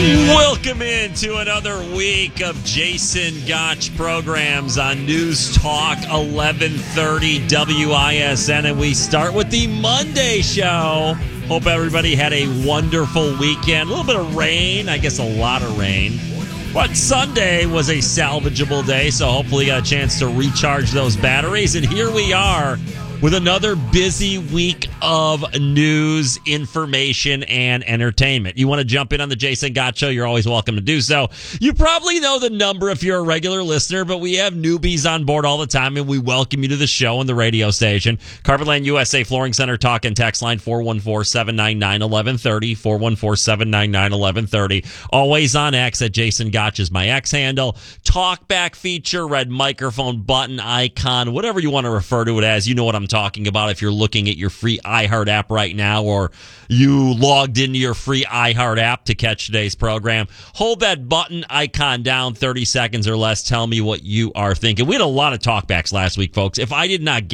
Welcome into another week of Jason Gotch programs on News Talk 1130 WISN, and we start with the Monday show. Hope everybody had a wonderful weekend. A little bit of rain, I guess a lot of rain. But Sunday was a salvageable day, so hopefully you got a chance to recharge those batteries. And here we are with another busy week of news, information, and entertainment. You want to jump in on the Jason Gotch Show? You're always welcome to do so. You probably know the number if you're a regular listener, but we have newbies on board all the time, and we welcome you to the show and the radio station. Carpetland USA Flooring Center talk and text line 414-799-1130, 414-799-1130. Always on X at Jason Gotch is my X handle. Talkback feature, red microphone button, icon, whatever you want to refer to it as. You know what I'm talking about if you're looking at your free iHeart app right now, or you logged into your free iHeart app to catch today's program. Hold that button icon down 30 seconds or less. Tell me what you are thinking. We had a lot of talkbacks last week, folks. If I did not get